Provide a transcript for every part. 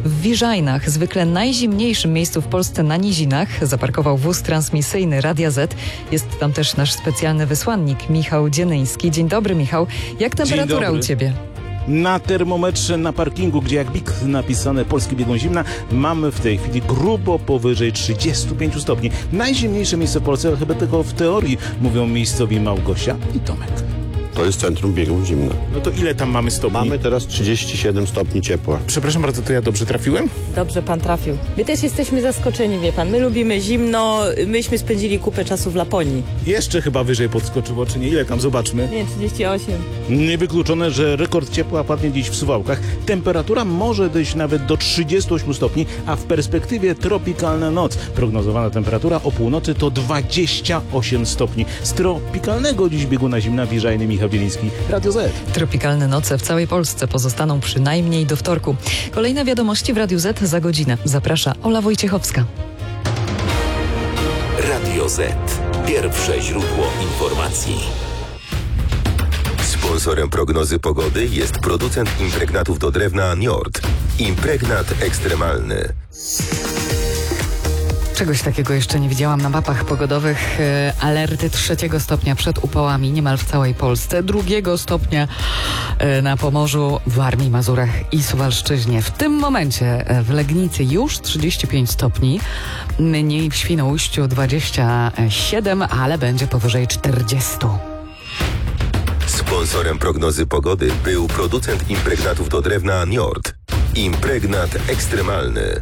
W Wiżajnach, zwykle najzimniejszym miejscu w Polsce na nizinach, zaparkował wóz transmisyjny Radia Z. Jest tam też nasz specjalny wysłannik Michał Dzienyński. Dzień dobry, Michał. Jak temperatura u Ciebie? Na termometrze na parkingu, gdzie jak bik napisane Polski Biegun Zimna, mamy w tej chwili grubo powyżej 35 stopni. Najzimniejsze miejsce w Polsce, ale chyba tylko w teorii, mówią miejscowi Małgosia i Tomek. To jest centrum biegun zimna. No to ile tam mamy stopni? Mamy teraz 37 stopni ciepła. Przepraszam bardzo, to ja dobrze trafiłem? Dobrze pan trafił. My też jesteśmy zaskoczeni, wie pan. My lubimy zimno, myśmy spędzili kupę czasu w Laponii. Jeszcze chyba wyżej podskoczyło, czy nie? Ile tam? Zobaczmy. Nie, 38. Niewykluczone, że rekord ciepła padnie dziś w Suwałkach. Temperatura może dojść nawet do 38 stopni, a w perspektywie tropikalna noc. Prognozowana temperatura o północy to 28 stopni. Z tropikalnego dziś bieguna zimna Wiżajny Michał Dzienyński, Radio Z. Tropikalne noce w całej Polsce pozostaną przynajmniej do wtorku. Kolejne wiadomości w Radiu Z za godzinę. Zaprasza Ola Wojciechowska. Radio Z. Pierwsze źródło informacji. Sponsorem prognozy pogody jest producent impregnatów do drewna Njord. Impregnat ekstremalny. Czegoś takiego jeszcze nie widziałam na mapach pogodowych. Alerty 3 stopnia przed upałami niemal w całej Polsce, 2 stopnia na Pomorzu, w Warmii, Mazurach i Suwalszczyźnie. W tym momencie w Legnicy już 35 stopni, mniej w Świnoujściu 27, ale będzie powyżej 40. Sponsorem prognozy pogody był producent impregnatów do drewna Njord. Impregnat ekstremalny.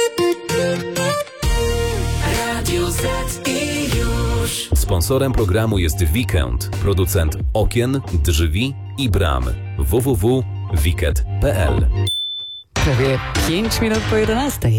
Sponsorem programu jest Weekend, producent okien, drzwi i bram. www.wiket.pl. Prawie 5 minut po 11.